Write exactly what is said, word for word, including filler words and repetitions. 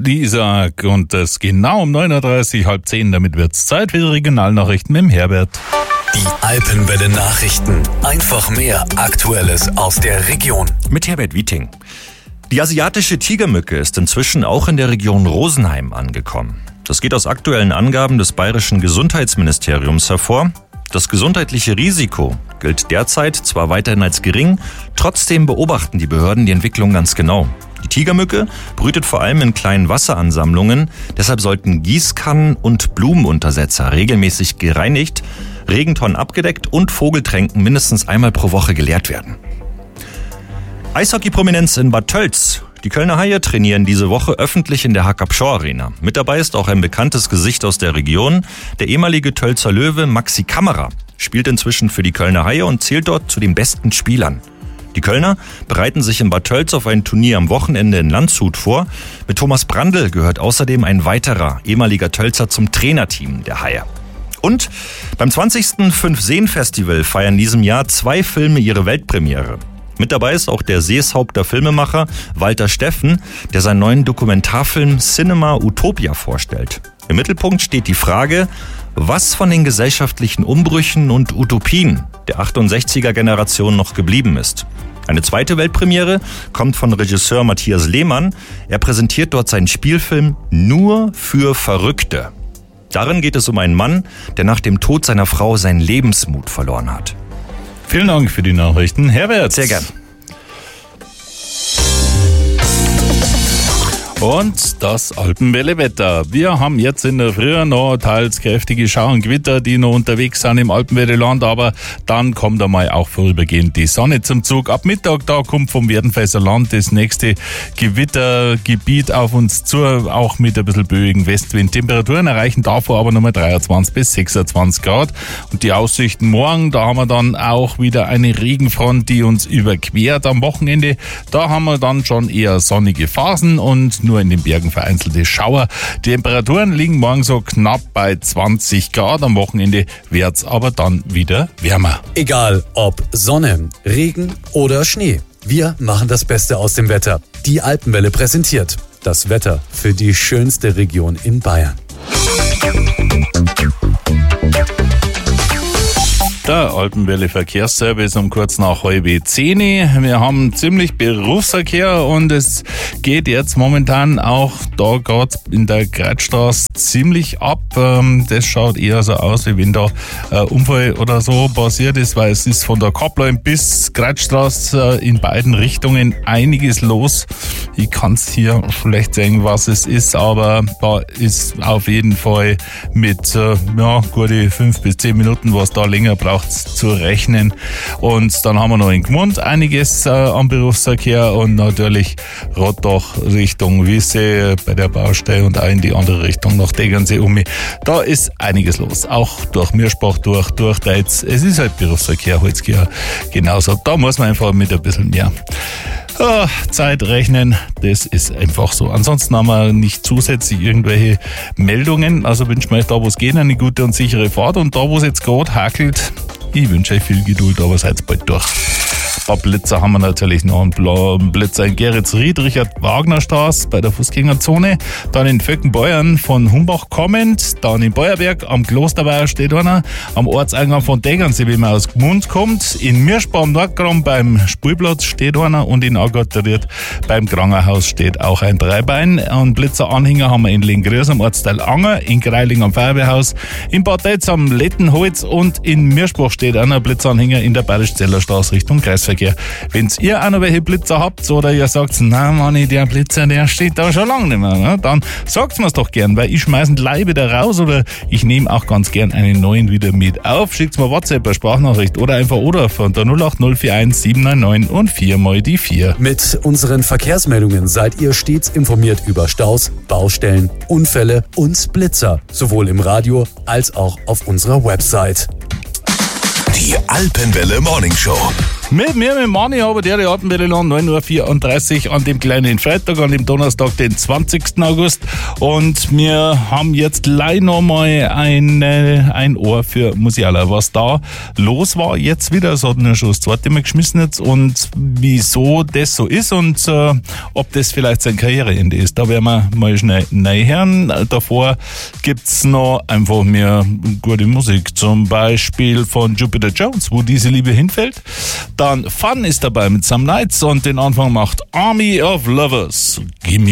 Isaac und das genau um neun Uhr dreißig, halb zehn. Damit wird's Zeit für die Regionalnachrichten mit dem Herbert. Die Alpenwelle Nachrichten. Einfach mehr Aktuelles aus der Region. Mit Herbert Wieting. Die asiatische Tigermücke ist inzwischen auch in der Region Rosenheim angekommen. Das geht aus aktuellen Angaben des bayerischen Gesundheitsministeriums hervor. Das gesundheitliche Risiko gilt derzeit zwar weiterhin als gering, trotzdem beobachten die Behörden die Entwicklung ganz genau. Die Tigermücke brütet vor allem in kleinen Wasseransammlungen, deshalb sollten Gießkannen und Blumenuntersetzer regelmäßig gereinigt, Regentonnen abgedeckt und Vogeltränken mindestens einmal pro Woche geleert werden. Eishockey-Prominenz in Bad Tölz. Die Kölner Haie trainieren diese Woche öffentlich in der Hackabschor Arena. Mit dabei ist auch ein bekanntes Gesicht aus der Region. Der ehemalige Tölzer Löwe Maxi Kammerer spielt inzwischen für die Kölner Haie und zählt dort zu den besten Spielern. Die Kölner bereiten sich in Bad Tölz auf ein Turnier am Wochenende in Landshut vor. Mit Thomas Brandl gehört außerdem ein weiterer ehemaliger Tölzer zum Trainerteam der Haie. Und beim zwanzigsten Fünf-Seen-Festival feiern in diesem Jahr zwei Filme ihre Weltpremiere. Mit dabei ist auch der Seeshaupter Filmemacher Walter Steffen, der seinen neuen Dokumentarfilm Cinema Utopia vorstellt. Im Mittelpunkt steht die Frage, was von den gesellschaftlichen Umbrüchen und Utopien der achtundsechziger-Generation noch geblieben ist. Eine zweite Weltpremiere kommt von Regisseur Matthias Lehmann. Er präsentiert dort seinen Spielfilm Nur für Verrückte. Darin geht es um einen Mann, der nach dem Tod seiner Frau seinen Lebensmut verloren hat. Vielen Dank für die Nachrichten, Herbert. Sehr gern. Und das Alpenwelle-Wetter. Wir haben jetzt in der Früh noch teils kräftige Schauer und Gewitter, die noch unterwegs sind im Alpenwelle-Land, aber dann kommt einmal auch vorübergehend die Sonne zum Zug. Ab Mittag, da kommt vom Werdenfelser Land das nächste Gewittergebiet auf uns zu, auch mit ein bisschen böigen Westwind. Temperaturen erreichen davor aber nochmal dreiundzwanzig bis sechsundzwanzig Grad. Und die Aussichten morgen, da haben wir dann auch wieder eine Regenfront, die uns überquert am Wochenende. Da haben wir dann schon eher sonnige Phasen und nur in den Bergen vereinzelte Schauer. Die Temperaturen liegen morgen so knapp bei zwanzig Grad. Am Wochenende wird's aber dann wieder wärmer. Egal ob Sonne, Regen oder Schnee. Wir machen das Beste aus dem Wetter. Die Alpenwelle präsentiert das Wetter für die schönste Region in Bayern. Der Alpenwelle Verkehrsservice um kurz nach halb zehn. Wir haben ziemlich Berufsverkehr und es geht jetzt momentan auch da gerade in der Kreuzstraße ziemlich ab. Das schaut eher so aus, wie wenn da ein Unfall oder so passiert ist, weil es ist von der Kaplein bis Kreuzstraße in beiden Richtungen einiges los. Ich kann es hier schlecht sagen, was es ist, aber da ist auf jeden Fall mit ja, gute fünf bis zehn Minuten, was da länger braucht, zu rechnen. Und dann haben wir noch in Gmund einiges äh, am Berufsverkehr und natürlich Rottach Richtung Wisse bei der Baustelle und auch in die andere Richtung nach Tegernsee um. Da ist einiges los. Auch durch Mirschbach, durch, durch Deiz. Es ist halt Berufsverkehr, Holzgeher genauso. Da muss man einfach mit ein bisschen mehr Oh, Zeit rechnen, das ist einfach so. Ansonsten haben wir nicht zusätzlich irgendwelche Meldungen. Also wünschen wir euch da, wo es geht, eine gute und sichere Fahrt. Und da, wo es jetzt gerade hakelt, ich wünsche euch viel Geduld, aber seid bald durch. Ein paar Blitzer haben wir natürlich noch. Einen Blitzer in Geretsried, Richard-Wagner-Straße bei der Fußgängerzone. Dann in Vöckenbeuern von Humbach kommend. Dann in Beuerberg am Klosterweiher steht einer. Am Ortseingang von Tegernsee, wenn man aus Gmund kommt. In Mirschbach am Nordkram beim Spielplatz steht einer. Und in Agatteriert beim Krangerhaus steht auch ein Dreibein. Und Blitzeranhänger haben wir in Lengrös am Ortsteil Anger. In Greiling am Feuerwehrhaus. In Bad Tölz am Lettenholz. Und in Mirschbach steht einer Blitzanhänger in der Bayerisch-Zeller Straße Richtung Kreisverkehr. Wenn ihr auch noch welche Blitzer habt oder ihr sagt, na Manni, der Blitzer, der steht da schon lange nicht mehr, ne? Dann sagt mir's doch gern, weil ich schmeiß ihn gleich wieder raus oder ich nehme auch ganz gern einen neuen wieder mit auf. Schickt's mir WhatsApp, eine Sprachnachricht oder einfach oder von der null acht null vier eins sieben neun neun und vier mal die vier. Mit unseren Verkehrsmeldungen seid ihr stets informiert über Staus, Baustellen, Unfälle und Blitzer, sowohl im Radio als auch auf unserer Website. Die Alpenwelle Morning Show. Mit mir, mit Mani, aber der die Alpenwelle neun Uhr vierunddreißig an dem kleinen Freitag, an dem Donnerstag, den zwanzigsten August. Und wir haben jetzt gleich nochmal ein, ein Ohr für Musiala. Was da los war jetzt wieder, es hat mir schon das zweite Mal geschmissen jetzt und wieso das so ist und äh, ob das vielleicht sein Karriereende ist. Da werden wir mal schnell reinhören. Davor gibt's noch einfach mehr gute Musik, zum Beispiel von Jupiter Jones, wo diese Liebe hinfällt. Dann Fun ist dabei mit Some Nights und den Anfang macht Army of Lovers. Gimme.